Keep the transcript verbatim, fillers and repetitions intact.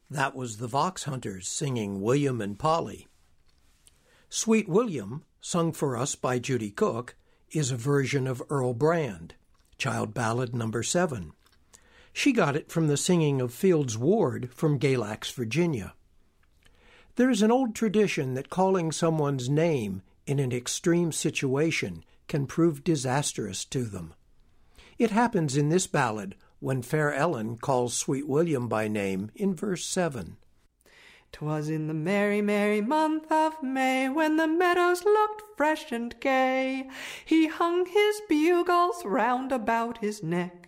That was the Vox Hunters singing William and Polly. Sweet William, sung for us by Judy Cook, is a version of Earl Brand, Child Ballad number seven. She got it from the singing of Fields Ward from Galax, Virginia. There is an old tradition that calling someone's name in an extreme situation can prove disastrous to them. It happens in this ballad when Fair Ellen calls Sweet William by name in verse seven. 'Twas in the merry, merry month of May, when the meadows looked fresh and gay, he hung his bugles round about his neck,